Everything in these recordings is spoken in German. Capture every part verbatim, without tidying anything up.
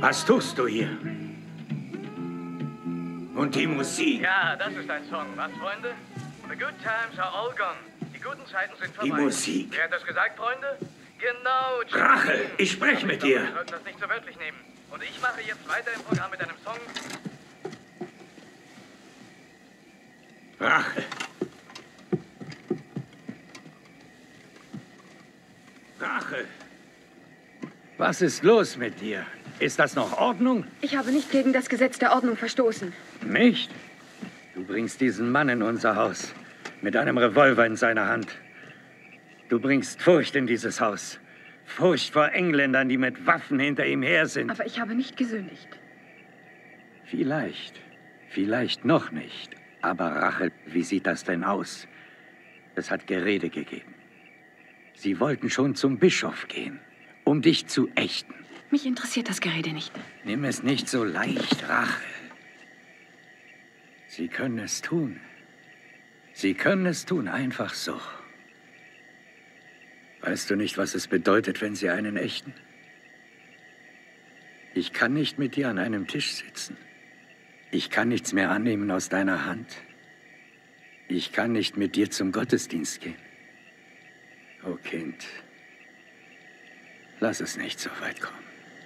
Was tust du hier? Und die Musik? Ja, das ist ein Song, was, Freunde? The good times are all gone. Die guten Zeiten sind vorbei. Die Musik. Wer hat das gesagt, Freunde? Genau, Jim Rache, Beam. ich spreche mit Aber ich glaube, dir. Wir sollten das nicht so wörtlich nehmen. Und ich mache jetzt weiter im Programm mit einem Song. Rache. Rache. Was ist los mit dir? Ist das noch Ordnung? Ich habe nicht gegen das Gesetz der Ordnung verstoßen. Nicht? Du bringst diesen Mann in unser Haus. Mit einem Revolver in seiner Hand. Du bringst Furcht in dieses Haus. Furcht vor Engländern, die mit Waffen hinter ihm her sind. Aber ich habe nicht gesündigt. Vielleicht. Vielleicht noch nicht. Aber Rachel, wie sieht das denn aus? Es hat Gerede gegeben. Sie wollten schon zum Bischof gehen, um dich zu ächten. Mich interessiert das Gerede nicht. Nimm es nicht so leicht, Rachel. Sie können es tun. Sie können es tun, einfach so. Weißt du nicht, was es bedeutet, wenn sie einen ächten? Ich kann nicht mit dir an einem Tisch sitzen. Ich kann nichts mehr annehmen aus deiner Hand. Ich kann nicht mit dir zum Gottesdienst gehen. Oh Kind, lass es nicht so weit kommen.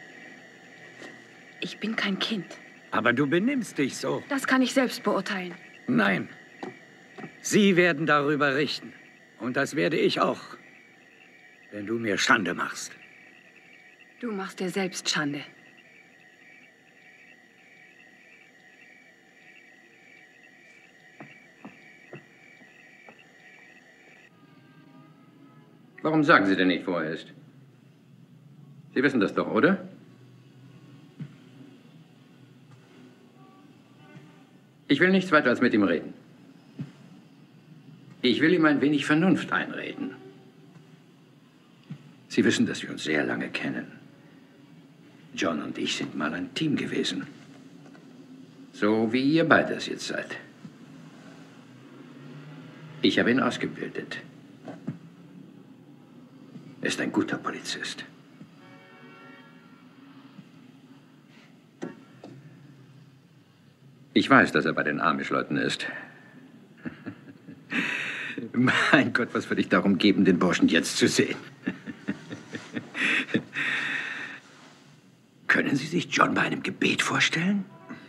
Ich bin kein Kind. Aber du benimmst dich so. Das kann ich selbst beurteilen. Nein. Sie werden darüber richten. Und das werde ich auch. Wenn du mir Schande machst. Du machst dir selbst Schande. Warum sagen Sie denn nicht, wo er ist? Sie wissen das doch, oder? Ich will nichts weiter als mit ihm reden. Ich will ihm ein wenig Vernunft einreden. Sie wissen, dass wir uns sehr lange kennen. John und ich sind mal ein Team gewesen. So wie ihr beide es jetzt seid. Ich habe ihn ausgebildet. Er ist ein guter Polizist. Ich weiß, dass er bei den Amish-Leuten ist. Mein Gott, was würde ich darum geben, den Burschen jetzt zu sehen? Können Sie sich John bei einem Gebet vorstellen?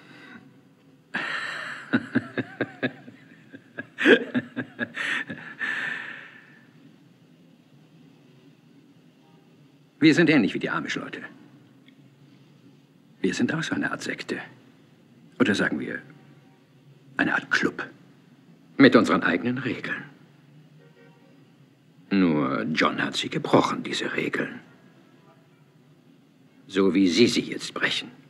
Wir sind ähnlich wie die Amish-Leute. Wir sind auch so eine Art Sekte. Oder sagen wir, eine Art Club. Mit unseren eigenen Regeln. Nur John hat sie gebrochen, diese Regeln. So wie Sie sie jetzt brechen.